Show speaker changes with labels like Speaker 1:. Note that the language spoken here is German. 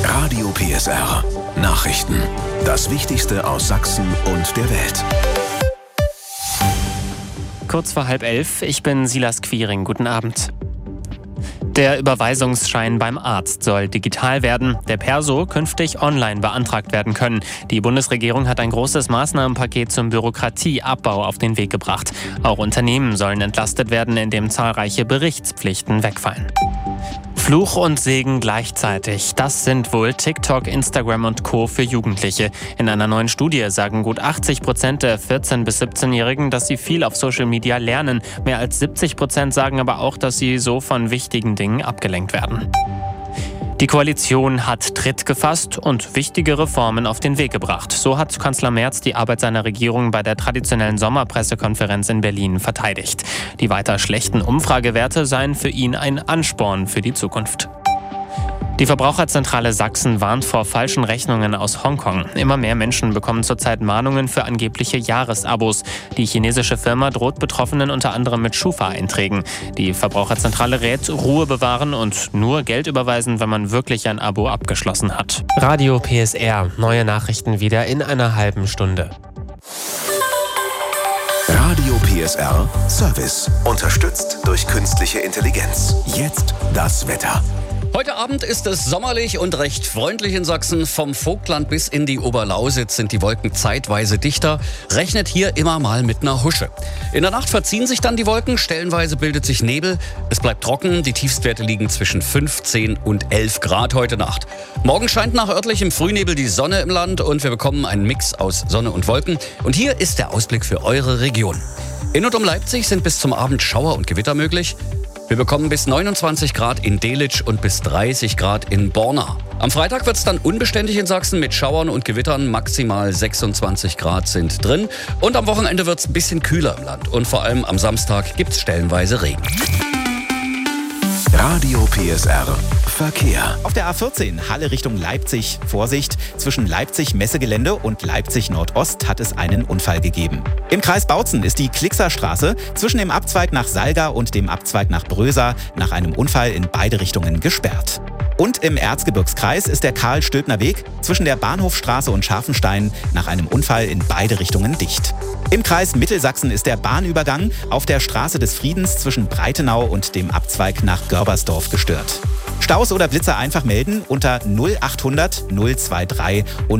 Speaker 1: Radio PSR. Nachrichten. Das Wichtigste aus Sachsen und der Welt.
Speaker 2: Kurz vor 10:30, ich bin Silas Quiring. Guten Abend. Der Überweisungsschein beim Arzt soll digital werden, der Perso künftig online beantragt werden können. Die Bundesregierung hat ein großes Maßnahmenpaket zum Bürokratieabbau auf den Weg gebracht. Auch Unternehmen sollen entlastet werden, indem zahlreiche Berichtspflichten wegfallen. Fluch und Segen gleichzeitig. Das sind wohl TikTok, Instagram und Co. für Jugendliche. In einer neuen Studie sagen gut 80% der 14- bis 17-Jährigen, dass sie viel auf Social Media lernen. Mehr als 70% sagen aber auch, dass sie so von wichtigen Dingen abgelenkt werden. Die Koalition hat Tritt gefasst und wichtige Reformen auf den Weg gebracht. So hat Kanzler Merz die Arbeit seiner Regierung bei der traditionellen Sommerpressekonferenz in Berlin verteidigt. Die weiter schlechten Umfragewerte seien für ihn ein Ansporn für die Zukunft. Die Verbraucherzentrale Sachsen warnt vor falschen Rechnungen aus Hongkong. Immer mehr Menschen bekommen zurzeit Mahnungen für angebliche Jahresabos. Die chinesische Firma droht Betroffenen unter anderem mit Schufa-Einträgen. Die Verbraucherzentrale rät, Ruhe bewahren und nur Geld überweisen, wenn man wirklich ein Abo abgeschlossen hat. Radio PSR. Neue Nachrichten wieder in einer halben Stunde.
Speaker 1: Radio PSR Service. Unterstützt durch künstliche Intelligenz. Jetzt das Wetter.
Speaker 3: Heute Abend ist es sommerlich und recht freundlich in Sachsen. Vom Vogtland bis in die Oberlausitz sind die Wolken zeitweise dichter. Rechnet hier immer mal mit einer Husche. In der Nacht verziehen sich dann die Wolken, stellenweise bildet sich Nebel. Es bleibt trocken, die Tiefstwerte liegen zwischen 15 und 11 Grad heute Nacht. Morgen scheint nach örtlichem Frühnebel die Sonne im Land und wir bekommen einen Mix aus Sonne und Wolken. Und hier ist der Ausblick für eure Region. In und um Leipzig sind bis zum Abend Schauer und Gewitter möglich. Wir bekommen bis 29 Grad in Delitzsch und bis 30 Grad in Borna. Am Freitag wird es dann unbeständig in Sachsen mit Schauern und Gewittern. Maximal 26 Grad sind drin. Und am Wochenende wird es ein bisschen kühler im Land. Und vor allem am Samstag gibt es stellenweise Regen.
Speaker 1: Radio PSR Verkehr.
Speaker 4: Auf der A14 Halle Richtung Leipzig. Vorsicht, zwischen Leipzig-Messegelände und Leipzig-Nordost hat es einen Unfall gegeben. Im Kreis Bautzen ist die Klickserstraße zwischen dem Abzweig nach Salga und dem Abzweig nach Bröser nach einem Unfall in beide Richtungen gesperrt. Und im Erzgebirgskreis ist der Karl-Stülpner-Weg zwischen der Bahnhofstraße und Scharfenstein nach einem Unfall in beide Richtungen dicht. Im Kreis Mittelsachsen ist der Bahnübergang auf der Straße des Friedens zwischen Breitenau und dem Abzweig nach Görbersdorf gestört. Staus oder Blitzer einfach melden unter 0800 023 und